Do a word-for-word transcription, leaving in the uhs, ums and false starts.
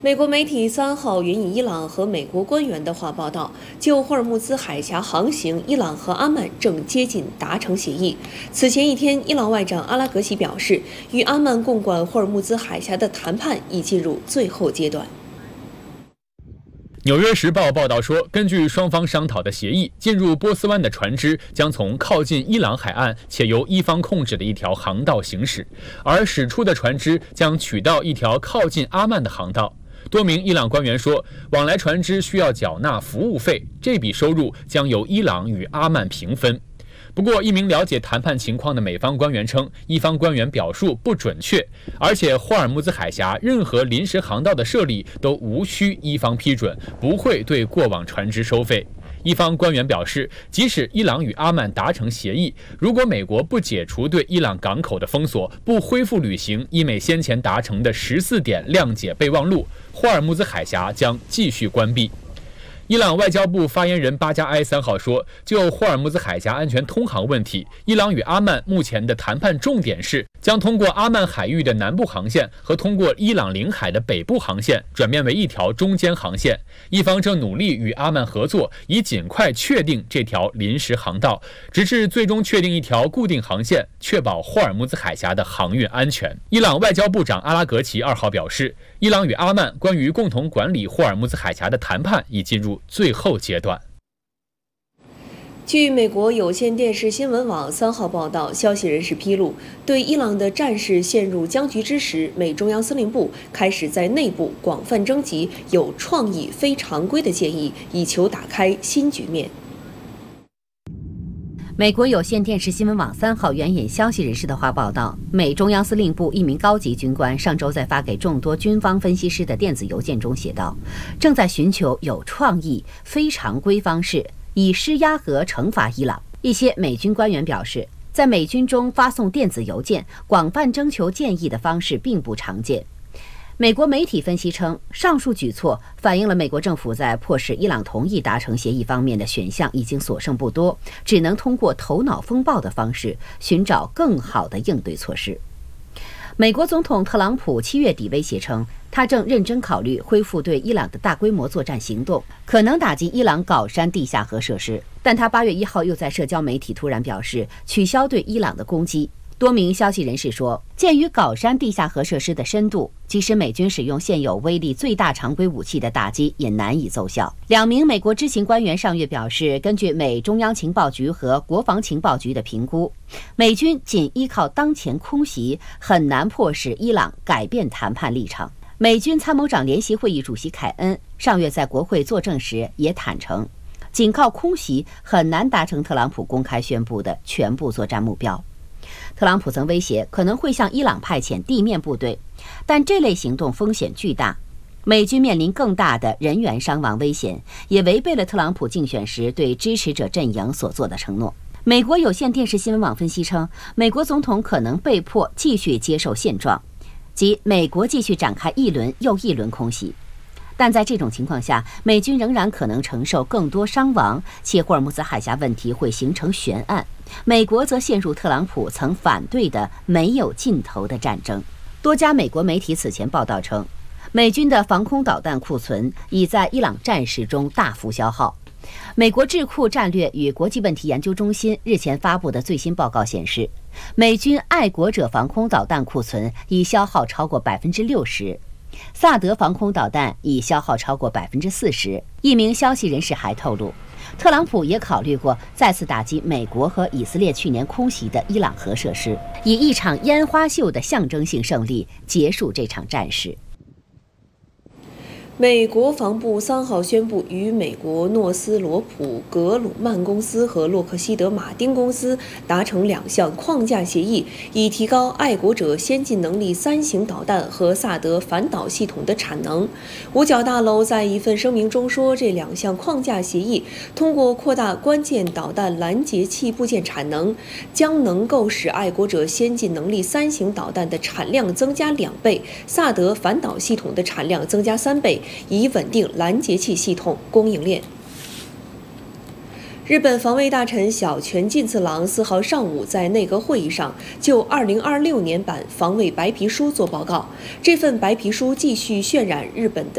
美国媒体三号援引伊朗和美国官员的话报道，就霍尔木兹海峡航行，伊朗和阿曼正接近达成协议。此前一天，伊朗外长阿拉格齐表示，与阿曼共管霍尔木兹海峡的谈判已进入最后阶段。 纽约时报报道说，根据双方商讨的协议，进入波斯湾的船只将从靠近伊朗海岸且由伊方控制的一条航道行驶，而驶出的船只将取到一条靠近阿曼的航道。多名伊朗官员说，往来船只需要缴纳服务费，这笔收入将由伊朗与阿曼平分。不过，一名了解谈判情况的美方官员称，伊方官员表述不准确，而且霍尔木兹海峡任何临时航道的设立都无需伊方批准，不会对过往船只收费。伊方官员表示，即使伊朗与阿曼达成协议，如果美国不解除对伊朗港口的封锁，不恢复履行伊美先前达成的十四点谅解备忘录，霍尔木兹海峡将继续关闭。伊朗外交部发言人巴加埃三号说，就霍尔木兹海峡安全通航问题，伊朗与阿曼目前的谈判重点是将通过阿曼海域的南部航线和通过伊朗领海的北部航线转变为一条中间航线。伊方正努力与阿曼合作，以尽快确定这条临时航道，直至最终确定一条固定航线，确保霍尔木兹海峡的航运安全。伊朗外交部长阿拉格齐二号表示，伊朗与阿曼关于共同管理霍尔木兹海峡的谈判已进入最后阶段。 据美国有线电视新闻网三号报道，消息人士披露，对伊朗的战事陷入僵局之时，美中央司令部开始在内部广泛征集有创意、非常规的建议，以求打开新局面。 美国有线电视新闻网三号援引消息人士的话报道，美中央司令部一名高级军官上周在发给众多军方分析师的电子邮件中写道，正在寻求有创意、非常规方式，以施压和惩罚伊朗。一些美军官员表示，在美军中发送电子邮件、广泛征求建议的方式并不常见。美国媒体分析称，上述举措反映了美国政府在迫使伊朗同意达成协议方面的选项已经所剩不多，只能通过头脑风暴的方式寻找更好的应对措施。美国总统特朗普七月底威胁称，他正认真考虑恢复对伊朗的大规模作战行动，可能打击伊朗镐山地下核设施。但他八月一号又在社交媒体突然表示，取消对伊朗的攻击。多名消息人士说，鉴于镐山地下核设施的深度，即使美军使用现有威力最大常规武器的打击也难以奏效。两名美国知情官员上月表示，根据美中央情报局和国防情报局的评估，美军仅依靠当前空袭很难迫使伊朗改变谈判立场。美军参谋长联席会议主席凯恩上月在国会作证时也坦诚，仅靠空袭很难达成特朗普公开宣布的全部作战目标。特朗普曾威胁可能会向伊朗派遣地面部队，但这类行动风险巨大，美军面临更大的人员伤亡危险，也违背了特朗普竞选时对支持者阵营所做的承诺。美国有线电视新闻网分析称，美国总统可能被迫继续接受现状，即美国继续展开一轮又一轮空袭。但在这种情况下，美军仍然可能承受更多伤亡，且霍尔木兹海峡问题会形成悬案。美国则陷入特朗普曾反对的没有尽头的战争。多家美国媒体此前报道称，美军的防空导弹库存已在伊朗战事中大幅消耗。美国智库战略与国际问题研究中心日前发布的最新报告显示，美军爱国者防空导弹库存已消耗超过百分之六十，萨德防空导弹已消耗超过百分之四十。一名消息人士还透露，特朗普也考虑过再次打击美国和以色列去年空袭的伊朗核设施，以一场烟花秀的象征性胜利结束这场战事。 美国防部三号宣布，与美国诺斯罗普格鲁曼公司和洛克希德马丁公司达成两项框架协议，以提高爱国者先进能力三型导弹和萨德反导系统的产能。五角大楼在一份声明中说，这两项框架协议通过扩大关键导弹拦截器部件产能，将能够使爱国者先进能力三型导弹的产量增加两倍，萨德反导系统的产量增加三倍，以稳定拦截器系统供应链。日本防卫大臣小泉进次郎四号上午在内阁会议上就二零二六年版防卫白皮书作报告。这份白皮书继续渲染日本的